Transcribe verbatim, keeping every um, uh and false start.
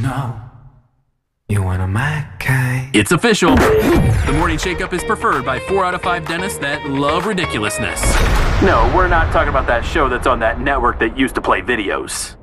know you one of my kind. It's official. The Morning Shake-Up is preferred by four out of five dentists that love ridiculousness. No, we're not talking about that show that's on that network that used to play videos.